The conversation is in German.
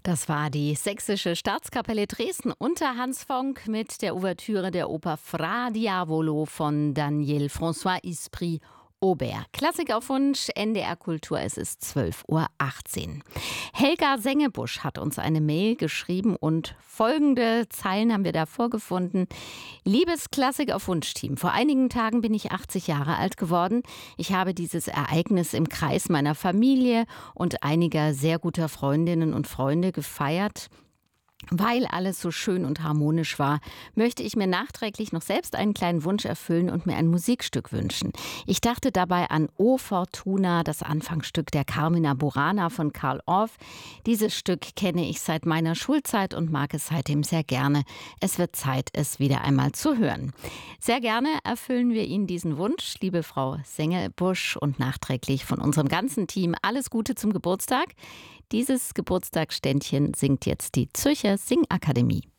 Das war die Sächsische Staatskapelle Dresden unter Hans Fonck mit der Ouvertüre der Oper Fra Diavolo von Daniel François Esprit Aubert. Klassik auf Wunsch, NDR Kultur, es ist 12:18 Uhr. Helga Sengebusch hat uns eine Mail geschrieben und folgende Zeilen haben wir da vorgefunden. Liebes Klassik auf Wunsch-Team, vor einigen Tagen bin ich 80 Jahre alt geworden. Ich habe dieses Ereignis im Kreis meiner Familie und einiger sehr guter Freundinnen und Freunde gefeiert. Weil alles so schön und harmonisch war, möchte ich mir nachträglich noch selbst einen kleinen Wunsch erfüllen und mir ein Musikstück wünschen. Ich dachte dabei an O Fortuna, das Anfangsstück der Carmina Burana von Carl Orff. Dieses Stück kenne ich seit meiner Schulzeit und mag es seitdem sehr gerne. Es wird Zeit, es wieder einmal zu hören. Sehr gerne erfüllen wir Ihnen diesen Wunsch, liebe Frau Sengebusch, und nachträglich von unserem ganzen Team alles Gute zum Geburtstag. Dieses Geburtstagsständchen singt jetzt die Zürcher Singakademie.